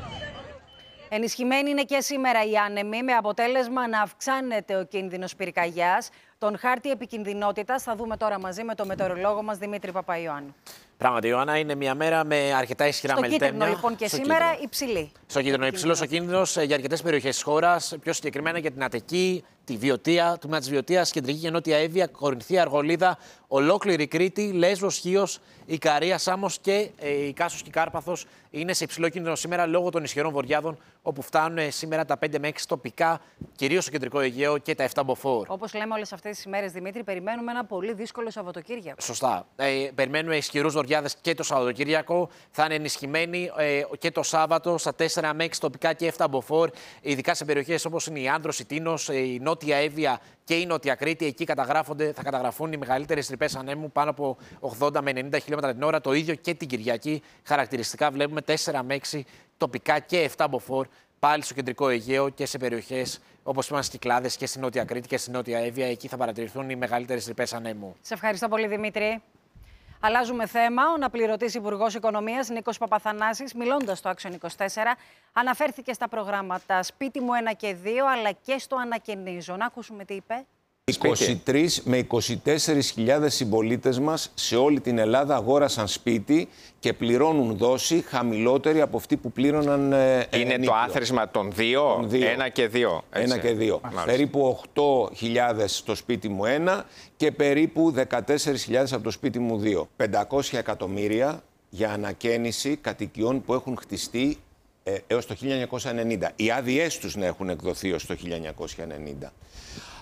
Ενισχυμένη είναι και σήμερα η άνεμη, με αποτέλεσμα να αυξάνεται ο κίνδυνος πυρκαγιάς. Τον χάρτη επικινδυνότητας θα δούμε τώρα μαζί με τον μετεωρολόγο μας Δημήτρη Παπαϊωάννου. Πράγματι, Ιωάννα, είναι μια μέρα με αρκετά ισχυρά μελτέμια. Στο κίτρινο, λοιπόν, και σήμερα υψηλή. Στο κίτρινο, υψηλός ο κίνδυνος για αρκετές περιοχές της χώρας, πιο συγκεκριμένα για την Αττική, τη Βιωτία, του Μάτς Βιωτίας, Κεντρική και Νότια Εύβοια, Κορινθία, Αργολίδα, ολόκληρη Κρήτη, Λέσβος, Χίος, Ικαρία, Σάμος και η Κάσος και η Κάρπαθος είναι σε υψηλό κίνδυνο σήμερα λόγω των ισχυρών βορειάδων, όπου φτάνουν σήμερα τα 5 με 6 τοπικά, κυρίως στο κεντρικό Αιγαίο και τα 7 μποφόρ. Όπως λέμε όλες αυτές τις ημέρες, Δημήτρη, περιμένουμε ένα πολύ δύσκολο Σαββατοκύριακο. Σωστά. Περιμένουμε ισχυρούς βορειάδες και το Σαββατοκύριακο. Θα είναι ενισχυμένοι και το Σάββατο στα 4 με 6 τοπικά και 7 μποφόρ, ειδικά σε περιοχές όπως είναι η Άνδρος, η Τίνος, η Νότια Εύβοια και η Νότια Κρήτη. Εκεί θα καταγραφούν οι μεγαλύτερες τρυπές ανέμου, πάνω από 80 με 90 χιλιόμετρα την ώρα. Το ίδιο και την Κυριακή. Χαρακτηριστικά βλέπουμε 4 με 6 τοπικά και 7 μποφόρ. Πάλι στο κεντρικό Αιγαίο και σε περιοχές όπως είπαμε στις Κυκλάδες και στη Νότια Κρήτη και στη Νότια Εύβοια. Εκεί θα παρατηρηθούν οι μεγαλύτερες τρυπές ανέμου. Σε ευχαριστώ πολύ, Δημήτρη. Αλλάζουμε θέμα. Ο αναπληρωτής Υπουργός Οικονομίας Νίκος Παπαθανάσης, μιλώντας στο Action 24, αναφέρθηκε στα προγράμματα Σπίτι μου 1 και 2, αλλά και στο Ανακαινίζω. Να ακούσουμε τι είπε. 23 με 24.000 συμπολίτες μας σε όλη την Ελλάδα αγόρασαν σπίτι και πληρώνουν δόση χαμηλότερη από αυτή που πλήρωναν Είναι το άθροισμα των 2, 1 και 2. 1 και 2. Περίπου 8.000 στο σπίτι μου 1 και περίπου 14.000 από το σπίτι μου 2. 500 εκατομμύρια για ανακαίνιση κατοικιών που έχουν χτιστεί έως το 1990. Οι άδειές τους να έχουν εκδοθεί ως το 1990.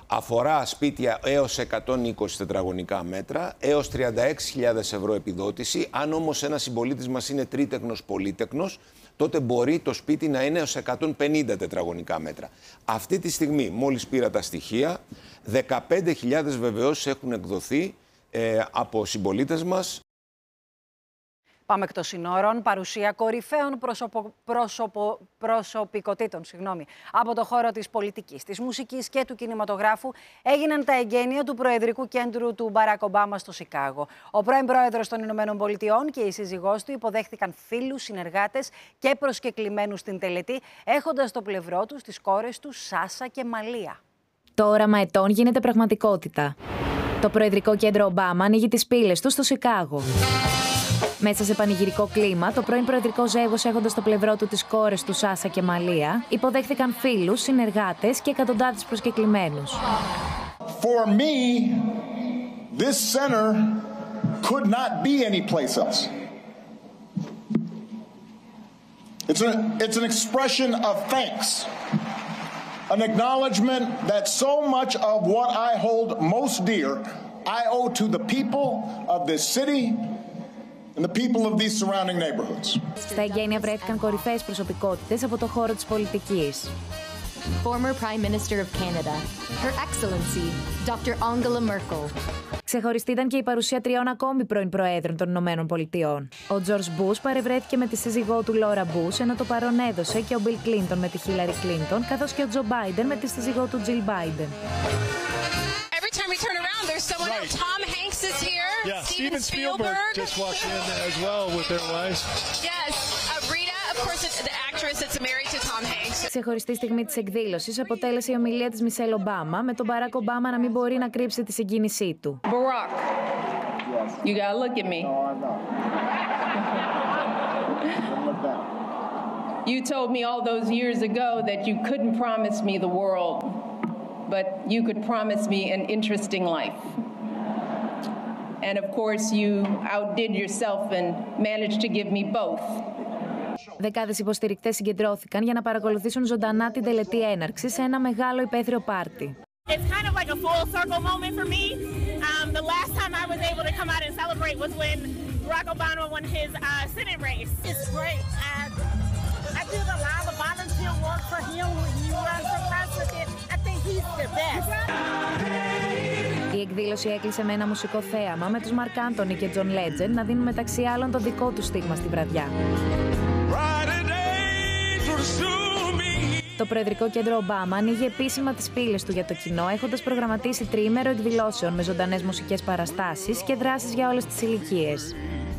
Αφορά σπίτια έως 120 τετραγωνικά μέτρα, έως 36.000 ευρώ επιδότηση. Αν όμως ένας συμπολίτης μας είναι τρίτεκνος, πολύτεκνος, τότε μπορεί το σπίτι να είναι έως 150 τετραγωνικά μέτρα. Αυτή τη στιγμή, μόλις πήρα τα στοιχεία, 15.000 βεβαιώσεις έχουν εκδοθεί από συμπολίτες μας. Πάμε εκτός συνόρων. Παρουσία κορυφαίων προσωπικότητων από το χώρο της πολιτικής, της μουσικής και του κινηματογράφου έγιναν τα εγγένεια του Προεδρικού Κέντρου του Μπαράκ Ομπάμα στο Σικάγο. Ο πρώην Πρόεδρος των Ηνωμένων Πολιτειών και η σύζυγός του υποδέχθηκαν φίλους, συνεργάτες και προσκεκλημένους στην τελετή, έχοντας στο πλευρό τους τις κόρες του Σάσα και Μαλία. Το όραμα ετών γίνεται πραγματικότητα. Το Προεδρικό Κέντρο Ομπάμα ανοίγει τις πύλες του στο Σικάγο. Μέσα σε πανηγυρικό κλίμα, το πρώην προεδρικό ζεύγος, έχοντας στο πλευρό του τις κόρες του Σάσα και Μαλία, υποδέχθηκαν φίλους, συνεργάτες και εκατοντάδες προσκεκλημένους. For me, this center could not be anyplace else. It's an expression of thanks, an acknowledgement that so much of what I hold most dear, I owe to the people of this city and the people of these surrounding neighborhoods. Στα εγγένεια βρέθηκαν κορυφαίες προσωπικότητες από το χώρο της πολιτικής. Former Prime Minister of Canada, Her Excellency, Dr. Angela Merkel. Ξεχωριστή ήταν και η παρουσία τριών ακόμη πρώην Προέδρων των Ηνωμένων Πολιτειών. Ο Τζορτζ Μπούς παρευρέθηκε με τη σύζυγό του Λόρα Μπούς, ενώ το παρόν έδωσε και ο Μπιλ Κλίντον με τη Χίλαρη Κλίντον, καθώς και ο Τζο Μπάιντεν με τη σύζυγό του Τζιλ Μπάιντεν. Every time we turn around, there's someone else. Tom Hanks is here. Yeah, Steven Spielberg just walked in as well with their wives. Yes, Rita, of course, the actress that's married to Tom Hanks. Ξεχωριστή στιγμή της εκδήλωσης αποτέλεσε η ομιλία της Μισελ Ομπάμα, με τον Μπαράκ Ομπάμα να μην μπορεί να κρύψει τη συγκίνησή του. Barack, you gotta look at me. You told me all those years ago that you couldn't promise me the world, but you could promise me an interesting life. And of course, you outdid yourself and managed to give me both. Δεκάδες υποστηρικτές συγκεντρώθηκαν για να παρακολουθήσουν ζωντανά την τελετή έναρξη σε ένα μεγάλο υπαίθριο πάρτι. It's kind of like a full circle moment for me. The last time I was able to come out and celebrate was when Barack Obama won his Senate race. It's great. I did a lot of volunteer work for him when he was the president. I think he's the best. Η εκδήλωση έκλεισε με ένα μουσικό θέαμα με τους Μαρκ Άντονι και Τζον Λέτζεντ να δίνουν μεταξύ άλλων το δικό του στίγμα στη βραδιά. Το Προεδρικό Κέντρο Ομπάμα ανοίγει επίσημα τις πύλες του για το κοινό, έχοντας προγραμματίσει τριήμερο εκδηλώσεων με ζωντανές μουσικές παραστάσεις και δράσεις για όλες τις ηλικίες.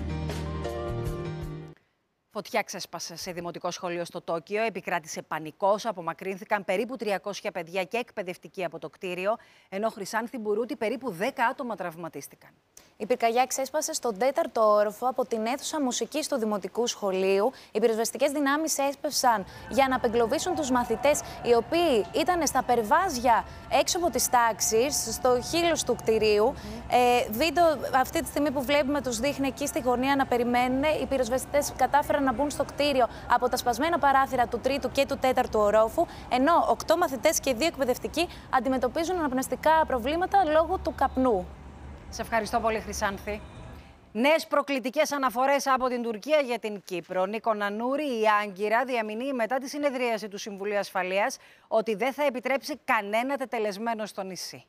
Φωτιά ξέσπασε σε δημοτικό σχολείο στο Τόκιο, επικράτησε πανικός, απομακρύνθηκαν περίπου 300 παιδιά και εκπαιδευτικοί από το κτίριο, ενώ Χρυσάνθη Μπουρούτη περίπου 10 άτομα τραυματίστηκαν. Η πυρκαγιά ξέσπασε στον 4ο όροφο από την αίθουσα μουσικής του Δημοτικού Σχολείου. Οι πυροσβεστικές δυνάμεις έσπευσαν για να απεγκλωβίσουν τους μαθητές, οι οποίοι ήταν στα περβάζια έξω από τις τάξεις, στο χείλος του κτηρίου. Βίντεο αυτή τη στιγμή που βλέπουμε τους δείχνει εκεί στη γωνία να περιμένουν. Οι πυροσβεστές κατάφεραν να μπουν στο κτίριο από τα σπασμένα παράθυρα του 3ου και του 4ου ορόφου, ενώ 8 μαθητές και 2 εκπαιδευτικοί αντιμετωπίζουν αναπνευστικά προβλήματα λόγω του καπνού. Σε ευχαριστώ πολύ, Χρυσάνθη. Νέες προκλητικές αναφορές από την Τουρκία για την Κύπρο. Νίκο Νανούρη, η Άγκυρα διαμηνύει μετά τη συνεδρίαση του Συμβουλίου Ασφαλείας ότι δεν θα επιτρέψει κανένα τετελεσμένο στο νησί.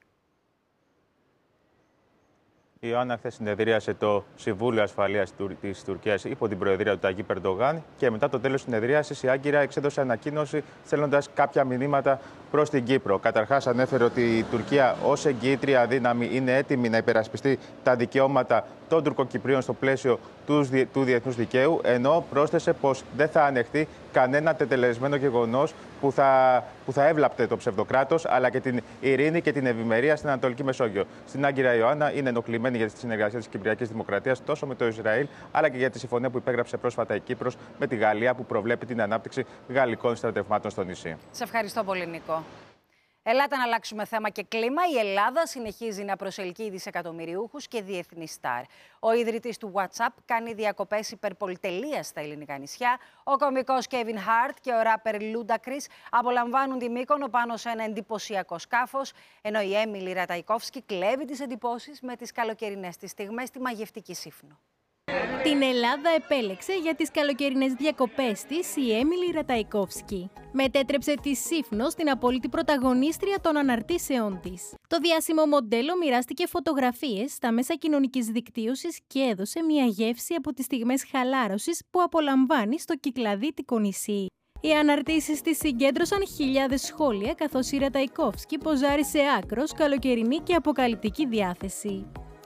Η Ιωάννα χθες συνεδρίασε το Συμβούλιο Ασφαλείας της Τουρκίας υπό την προεδρία του Ταγίπ Ερντογάν και μετά το τέλος της συνεδρίασης η Άγκυρα εξέδωσε ανακοίνωση στέλνοντας κάποια μηνύματα προς την Κύπρο. Καταρχάς ανέφερε ότι η Τουρκία ως εγγυήτρια δύναμη είναι έτοιμη να υπερασπιστεί τα δικαιώματα των Τουρκοκυπρίων στο πλαίσιο του διεθνούς δικαίου, ενώ πρόσθεσε πως δεν θα ανεχτεί κανένα τετελεσμένο γεγονός που θα έβλαπτε το ψευδοκράτος, αλλά και την ειρήνη και την ευημερία στην Ανατολική Μεσόγειο. Στην Άγκυρα, η Ιωάννα είναι ενοχλημένη για τη συνεργασία της Κυπριακής Δημοκρατίας τόσο με το Ισραήλ, αλλά και για τη συμφωνία που υπέγραψε πρόσφατα η Κύπρος με τη Γαλλία, που προβλέπει την ανάπτυξη γαλλικών στρατευμάτων στο νησί. Σε ευχαριστώ πολύ, Νίκο. Ελάτε να αλλάξουμε θέμα και κλίμα. Η Ελλάδα συνεχίζει να προσελκύει δισεκατομμυριούχους και διεθνείς στάρ. Ο ιδρυτής του WhatsApp κάνει διακοπές υπερπολιτελείας στα ελληνικά νησιά. Ο κωμικός Kevin Hart και ο ράπερ Ludacris απολαμβάνουν τη Μύκονο πάνω σε ένα εντυπωσιακό σκάφος, ενώ η Έμιλι Ραταϊκόφσκι κλέβει τις εντυπώσεις με τις καλοκαιρινές της στιγμές στη μαγευτική Σύφνο. Την Ελλάδα επέλεξε για τις καλοκαιρινές διακοπές της η Έμιλι Ραταϊκόφσκι. Μετέτρεψε τη Σύφνο στην απόλυτη πρωταγωνίστρια των αναρτήσεών της. Το διάσημο μοντέλο μοιράστηκε φωτογραφίες στα μέσα κοινωνικής δικτύωσης και έδωσε μια γεύση από τις στιγμές χαλάρωσης που απολαμβάνει στο κυκλαδίτικο νησί. Οι αναρτήσεις της συγκέντρωσαν χιλιάδες σχόλια, καθώς η Ραταϊκόφσκι ποζάρει σε άκρος καλοκαιρινή και αποκαλυπτική διάθεση.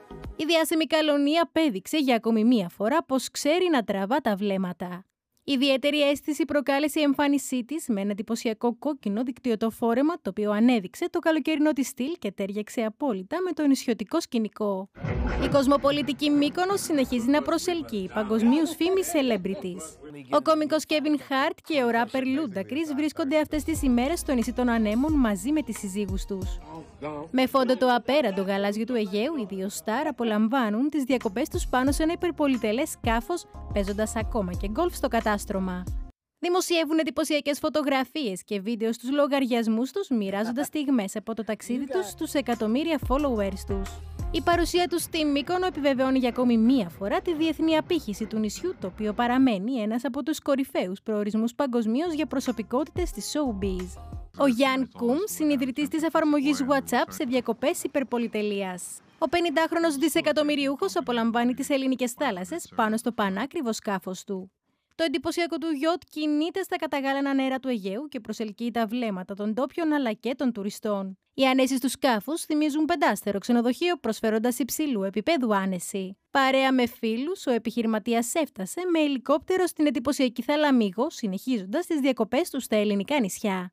Η διάσημη καλονή απέδειξε για ακόμη μία φορά πως ξέρει να τραβά τα βλέμματα. Ιδιαίτερη αίσθηση προκάλεσε η εμφάνισή της με ένα εντυπωσιακό κόκκινο δικτυωτό φόρεμα, το οποίο ανέδειξε το καλοκαιρινό της στυλ και τέριαξε απόλυτα με το νησιωτικό σκηνικό. Η κοσμοπολιτική Μύκονος συνεχίζει να προσελκύει παγκοσμίους φήμης celebrities. Ο κωμικός Kevin Hart και ο ράπερ Ludacris βρίσκονται αυτές τις ημέρες στο νησί των Ανέμων μαζί με τις συζύγους τους. Με φόντο το απέραντο γαλάζιο του Αιγαίου, οι δύο στάρ απολαμβάνουν τις διακοπές τους πάνω σε ένα υπερπολιτελές σκάφος, παίζοντας ακόμα και γκολφ στο κατάστρωμα. Δημοσιεύουν εντυπωσιακές φωτογραφίες και βίντεο στους λογαριασμούς τους, μοιράζοντας στιγμές από το ταξίδι τους στους εκατομμύρια followers τους. Η παρουσία τους στη Μύκονο επιβεβαιώνει για ακόμη μία φορά τη διεθνή απήχηση του νησιού, το οποίο παραμένει ένας από τους κορυφαίους προορισμούς παγκοσμίως για προσωπικότητες στη showbiz. Ο Γιάν Κουμ, συνιδρυτής της εφαρμογής WhatsApp, σε διακοπές υπερπολιτελείας. Ο 50χρονος δισεκατομμυριούχος απολαμβάνει τις ελληνικές θάλασσες πάνω στο πανάκριβο σκάφος του. Το εντυπωσιακό του γιότ κινείται στα καταγάλανα νερά του Αιγαίου και προσελκύει τα βλέμματα των ντόπιων αλλά και των τουριστών. Οι ανέσεις του σκάφους θυμίζουν πεντάστερο ξενοδοχείο, προσφέροντας υψηλού επίπεδου άνεση. Παρέα με φίλους, ο επιχειρηματίας έφτασε με ελικόπτερο στην εντυπωσιακή Θαλαμίγο, συνεχίζοντας τις διακοπές του στα ελληνικά νησιά.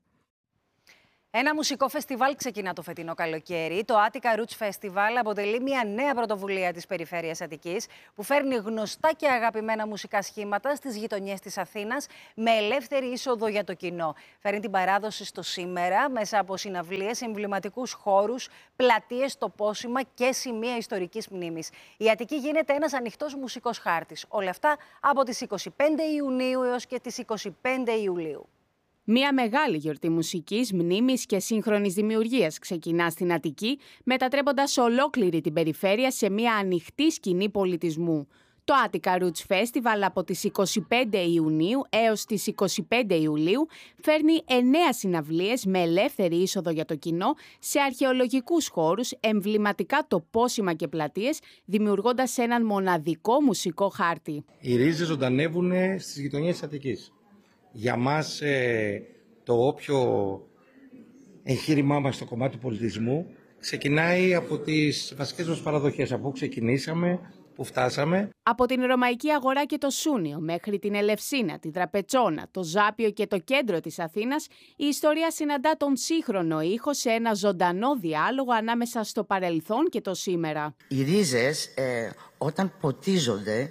Ένα μουσικό φεστιβάλ ξεκινά το φετινό καλοκαίρι. Το Attica Roots Festival αποτελεί μια νέα πρωτοβουλία της περιφέρειας Αττικής που φέρνει γνωστά και αγαπημένα μουσικά σχήματα στις γειτονιές της Αθήνας με ελεύθερη είσοδο για το κοινό. Φέρνει την παράδοση στο σήμερα μέσα από συναυλίες σε εμβληματικούς χώρους, πλατείες, τοπόσημα και σημεία ιστορικής μνήμης. Η Αττική γίνεται ένας ανοιχτός μουσικός χάρτης. Όλα αυτά από τις 25 Ιουνίου έως και τις 25 Ιουλίου. Μια μεγάλη γιορτή μουσικής, μνήμης και σύγχρονης δημιουργίας ξεκινά στην Αττική, μετατρέποντας ολόκληρη την περιφέρεια σε μια ανοιχτή σκηνή πολιτισμού. Το Attica Roots Festival από τις 25 Ιουνίου έως τις 25 Ιουλίου φέρνει 9 συναυλίες με ελεύθερη είσοδο για το κοινό σε αρχαιολογικούς χώρους, εμβληματικά τοπόσημα και πλατείες, δημιουργώντας έναν μοναδικό μουσικό χάρτη. Οι ρίζες ζωντανεύουν στις γειτονιές της Αττικής. Για μας το όποιο εγχείρημά μας στο κομμάτι του πολιτισμού ξεκινάει από τις βασικές μας παραδοχές, από που ξεκινήσαμε, που φτάσαμε. Από την Ρωμαϊκή Αγορά και το Σούνιο μέχρι την Ελευσίνα, την Τραπετσόνα, το Ζάπιο και το κέντρο της Αθήνας, η ιστορία συναντά τον σύγχρονο ήχο σε ένα ζωντανό διάλογο ανάμεσα στο παρελθόν και το σήμερα. Οι ρίζες όταν ποτίζονται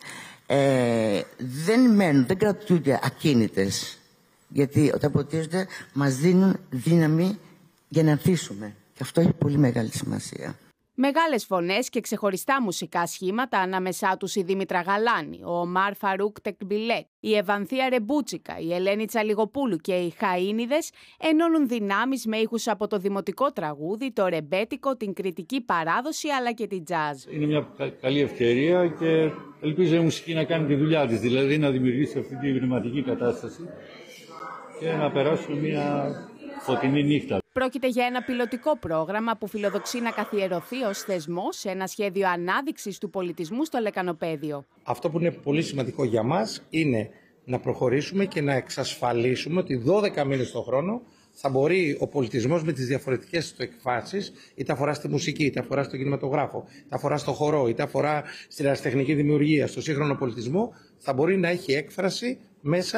δεν κρατούνται ακίνητες, γιατί όταν ποτίζονται μας δίνουν δύναμη για να ανθίσουμε. Και αυτό έχει πολύ μεγάλη σημασία. Μεγάλες φωνές και ξεχωριστά μουσικά σχήματα, ανάμεσά τους η Δήμητρα Γαλάνη, ο Ομάρ Φαρούκ Τεκμπιλέτ, η Ευανθία Ρεμπούτσικα, η Ελένη Τσαλιγοπούλου και οι Χαΐνιδες ενώνουν δυνάμεις με ήχους από το δημοτικό τραγούδι, το ρεμπέτικο, την κριτική παράδοση αλλά και την τζάζ. Είναι μια καλή ευκαιρία και ελπίζω η μουσική να κάνει τη δουλειά της, δηλαδή να δημιουργήσει αυτή τη πνευματική κατάσταση και να περάσουμε μια φωτεινή νύχτα. Πρόκειται για ένα πιλωτικό πρόγραμμα που φιλοδοξεί να καθιερωθεί ως θεσμός σε ένα σχέδιο ανάδειξης του πολιτισμού στο Λεκανοπαίδιο. Αυτό που είναι πολύ σημαντικό για μας είναι να προχωρήσουμε και να εξασφαλίσουμε ότι 12 μήνες το χρόνο θα μπορεί ο πολιτισμός με τις διαφορετικές του εκφάσεις, είτε αφορά στη μουσική, είτε αφορά στο κινηματογράφο, είτε αφορά στο χορό, είτε αφορά στην αεραστεχνική δημιουργία, στο σύγχρονο πολιτισμό, θα μπορεί να έχει έκφραση μέσα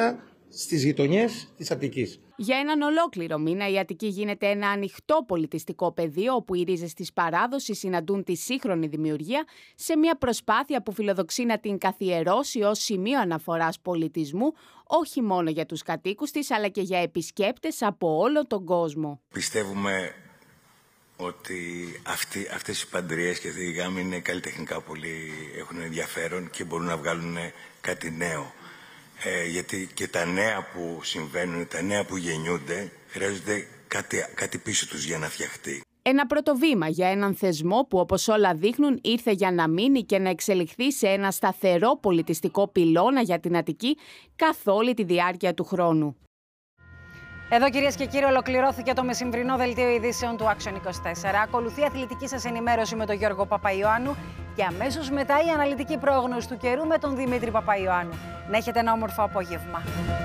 στις γειτονιές της Αττικής. Για έναν ολόκληρο μήνα η Αττική γίνεται ένα ανοιχτό πολιτιστικό πεδίο όπου οι ρίζες της παράδοσης συναντούν τη σύγχρονη δημιουργία σε μια προσπάθεια που φιλοδοξεί να την καθιερώσει ως σημείο αναφοράς πολιτισμού όχι μόνο για τους κατοίκους της αλλά και για επισκέπτες από όλο τον κόσμο. Πιστεύουμε ότι αυτές οι παντρίες και οι γάμοι είναι καλλιτεχνικά πολύ, έχουν ενδιαφέρον και μπορούν να βγάλουν κάτι νέο. Γιατί και τα νέα που συμβαίνουν, τα νέα που γεννιούνται, χρειάζονται κάτι πίσω τους για να φτιαχτεί. Ένα πρώτο βήμα για έναν θεσμό που, όπως όλα δείχνουν, ήρθε για να μείνει και να εξελιχθεί σε ένα σταθερό πολιτιστικό πυλώνα για την Αττική καθ' όλη τη διάρκεια του χρόνου. Εδώ, κυρίες και κύριοι, ολοκληρώθηκε το μεσημβρινό δελτίο ειδήσεων του Action 24. Ακολουθεί αθλητική σας ενημέρωση με τον Γιώργο Παπαϊωάννου και αμέσως μετά η αναλυτική πρόγνωση του καιρού με τον Δημήτρη Παπαϊωάννου. Να έχετε ένα όμορφο απόγευμα.